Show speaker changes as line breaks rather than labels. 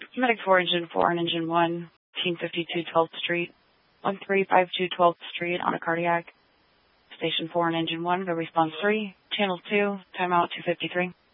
Medic 4, Engine 4 and Engine 1, 1852 12th Street, 1352 12th Street on a cardiac. Station 4 and Engine 1, go response 3, Channel 2, timeout 253.